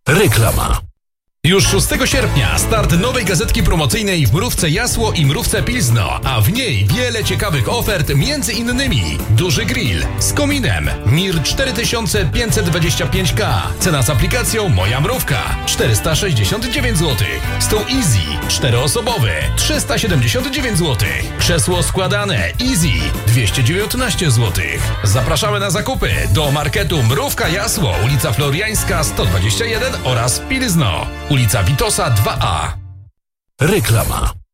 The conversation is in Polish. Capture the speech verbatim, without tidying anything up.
Reklama. Już szóstego sierpnia start nowej gazetki promocyjnej w Mrówce Jasło i Mrówce Pilzno, a w niej wiele ciekawych ofert, między innymi duży grill z kominem Mir cztery tysiące pięćset dwadzieścia pięć K, cena z aplikacją Moja Mrówka czterysta sześćdziesiąt dziewięć złotych, stół Easy czteroosobowy trzysta siedemdziesiąt dziewięć złotych, krzesło składane Easy dwieście dziewiętnaście złotych. Zapraszamy na zakupy do marketu Mrówka Jasło, ulica Floriańska sto dwadzieścia jeden oraz Pilzno, ulica Witosa dwa A. Reklama.